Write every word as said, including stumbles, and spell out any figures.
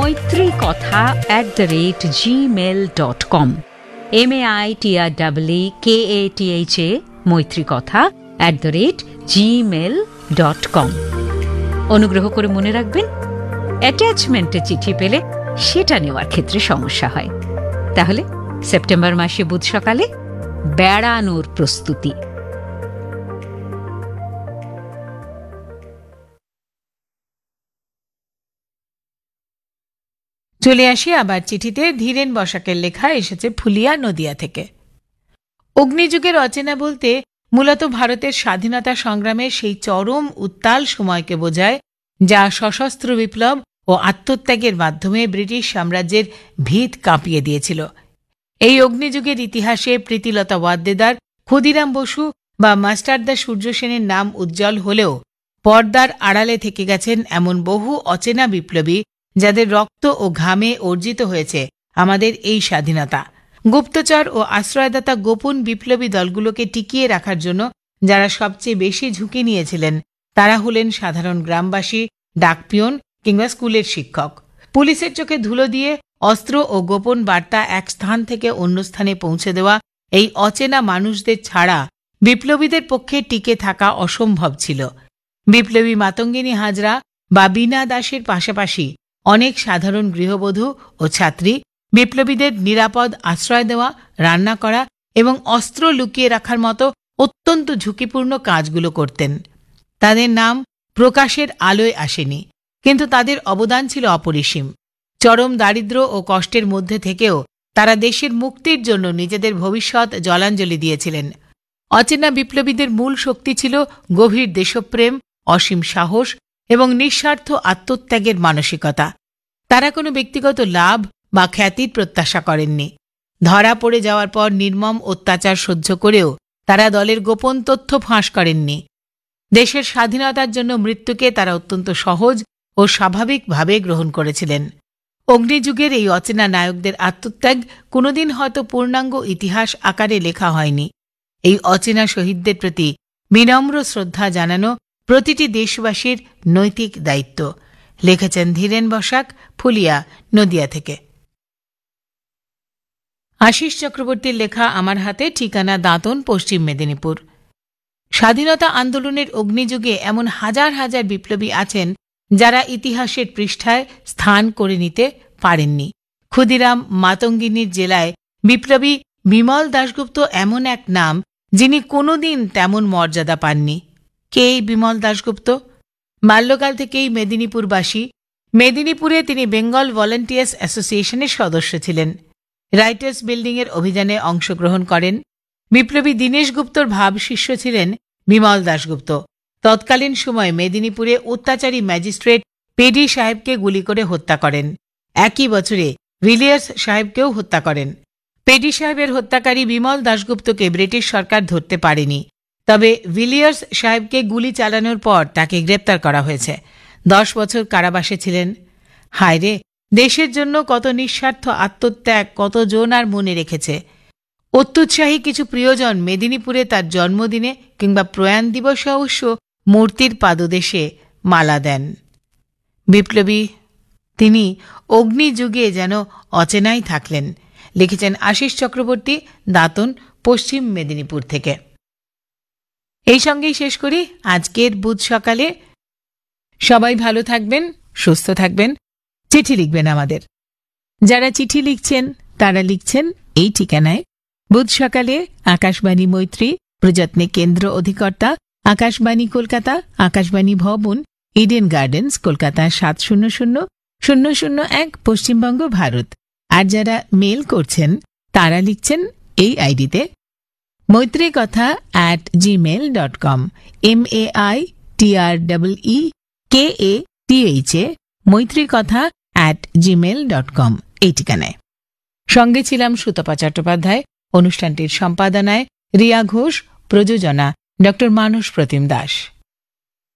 মৈত্রী কথা at the rate Gmail dot com. M A I T R ডাবলি K A T H A মৈত্রী কথা at the rate Gmail dot com. অনুগ্রহ করে মনে রাখবেন, অ্যাটাচমেন্টে চিঠি পেলে সেটা নেওয়ার ক্ষেত্রে সমস্যা হয়। তাহলে সেপ্টেম্বর মাসে বুধ সকালে বেড়ানোর প্রস্তুতি। চলে আসি আবার চিঠিতে। ধীরেন বসাকের লেখা এসেছে ফুলিয়া, নদিয়া থেকে। অগ্নিযুগের অচেনা বলতে মূলত ভারতের স্বাধীনতা সংগ্রামের সেই চরম উত্তাল সময়কে বোঝায়, যা সশস্ত্র বিপ্লব ও আত্মত্যাগের মাধ্যমে ব্রিটিশ সাম্রাজ্যের ভিত কাঁপিয়ে দিয়েছিল। এই অগ্নিযুগের ইতিহাসে প্রীতিলতা ওয়াদ্দেদার, ক্ষুদিরাম বসু বা মাস্টারদা সূর্য সেনের নাম উজ্জ্বল হলেও পর্দার আড়ালে থেকে গেছেন এমন বহু অচেনা বিপ্লবী, যাদের রক্ত ও ঘামে অর্জিত হয়েছে আমাদের এই স্বাধীনতা। গুপ্তচর ও আশ্রয়দাতা গোপন বিপ্লবী দলগুলোকে টিকিয়ে রাখার জন্য যারা সবচেয়ে বেশি ঝুঁকি নিয়েছিলেন, তারা হলেন সাধারণ গ্রামবাসী, ডাকপিয়ন কিংবা স্কুলের শিক্ষক। পুলিশের চোখে ধুলো দিয়ে অস্ত্র ও গোপন বার্তা এক স্থান থেকে অন্য স্থানে পৌঁছে দেওয়া এই অচেনা মানুষদের ছাড়া বিপ্লবীদের পক্ষে টিকে থাকা অসম্ভব ছিল। বিপ্লবী মাতঙ্গিনী হাজরা বা বীণা দাসের পাশাপাশি অনেক সাধারণ গৃহবধূ ও ছাত্রী বিপ্লবীদের নিরাপদ আশ্রয় দেওয়া, রান্না করা এবং অস্ত্র লুকিয়ে রাখার মতো অত্যন্ত ঝুঁকিপূর্ণ কাজগুলো করতেন। তাদের নাম প্রকাশের আলোয় আসেনি, কিন্তু তাদের অবদান ছিল অপরিসীম। চরম দারিদ্র্য ও কষ্টের মধ্যে থেকেও তারা দেশের মুক্তির জন্য নিজেদের ভবিষ্যৎ জলাঞ্জলি দিয়েছিলেন। অচেনা বিপ্লবীদের মূল শক্তি ছিল গভীর দেশপ্রেম, অসীম সাহস এবং নিঃস্বার্থ আত্মত্যাগের মানসিকতা। তারা কোনো ব্যক্তিগত লাভ বা খ্যাতির প্রত্যাশা করেননি। ধরা পড়ে যাওয়ার পর নির্মম অত্যাচার সহ্য করেও তারা দলের গোপন তথ্য ফাঁস করেননি। দেশের স্বাধীনতার জন্য মৃত্যুকে তারা অত্যন্ত সহজ ও স্বাভাবিকভাবে গ্রহণ করেছিলেন। অগ্নিযুগের এই অচেনা নায়কদের আত্মত্যাগ কোনোদিন হয়তো পূর্ণাঙ্গ ইতিহাস আকারে লেখা হয়নি। এই অচেনা শহীদদের প্রতি বিনম্র শ্রদ্ধা জানানো প্রতিটি দেশবাসীর নৈতিক দায়িত্ব। লিখেছেন ধীরেন বসাক, ফুলিয়া, নদিয়া থেকে। আশিস চক্রবর্তীর লেখা আমার হাতে, ঠিকানা দাঁতন, পশ্চিম মেদিনীপুর। স্বাধীনতা আন্দোলনের অগ্নিযুগে এমন হাজার হাজার বিপ্লবী আছেন যারা ইতিহাসের পৃষ্ঠায় স্থান করে নিতে পারেননি। ক্ষুদিরাম মাতঙ্গিনীর জেলায় বিপ্লবী বিমল দাশগুপ্ত এমন এক নাম যিনি কোনোদিন তেমন মর্যাদা পাননি। কে এই বিমল দাশগুপ্ত? বাল্যকাল থেকেই মেদিনীপুরবাসী। মেদিনীপুরে তিনি বেঙ্গল ভলেন্টিয়ার্স অ্যাসোসিয়েশনের সদস্য ছিলেন। রাইটার্স বিল্ডিংয়ের অভিযানে অংশগ্রহণ করেন। বিপ্লবী দীনেশ গুপ্তর ভাব শিষ্য ছিলেন বিমল দাশগুপ্ত। তৎকালীন সময়ে মেদিনীপুরে অত্যাচারী ম্যাজিস্ট্রেট পেডি সাহেবকে গুলি করে হত্যা করেন। একই বছরে ভিলিয়ার্স সাহেবকেও হত্যা করেন। পেডি সাহেবের হত্যাকারী বিমল দাশগুপ্তকে ব্রিটিশ সরকার ধরতে পারেনি, তবে ভিলিয়ার্স সাহেবকে গুলি চালানোর পর তাকে গ্রেপ্তার করা হয়েছে। দশ বছর কারাবাসে ছিলেন। হায় রে, দেশের জন্য কত নিঃস্বার্থ আত্মত্যাগ কতজন আর মনে রেখেছে। অত্যুৎসাহী কিছু প্রিয়জন মেদিনীপুরে তার জন্মদিনে কিংবা প্রয়াণ দিবসে অবশ্য মূর্তির পাদদেশে মালা দেন। বিপ্লবী তিনি অগ্নিযুগে যেন অচেনাই থাকলেন। লিখেছেন আশিস চক্রবর্তী, দাঁতন, পশ্চিম মেদিনীপুর থেকে। এই সঙ্গেই শেষ করি আজকের বুধ সকালে। সবাই ভালো থাকবেন, সুস্থ থাকবেন, চিঠি লিখবেন আমাদের। যারা চিঠি লিখছেন তারা লিখছেন এই ঠিকানায়: বুধ সকালে, আকাশবাণী মৈত্রী, প্রযত্নে কেন্দ্র অধিকর্তা, আকাশবাণী কলকাতা, আকাশবাণী ভবন, ইডেন গার্ডেন্স, কলকাতা সাত শূন্য শূন্য শূন্য শূন্য এক, পশ্চিমবঙ্গ, ভারত। আর যারা মেল করছেন তারা লিখছেন এই আইডিতে: মৈত্রী কথা at Gmail dot com. M A I T R double E K A T H A মৈত্রী কথা অ্যাট জিমেল ডট কম, এই ঠিকানায়। সঙ্গে ছিলাম সুতপা চট্টোপাধ্যায়। অনুষ্ঠানটির সম্পাদনায় রিয়া ঘোষ, প্রযোজনা ডক্টর মানস প্রতিম দাস।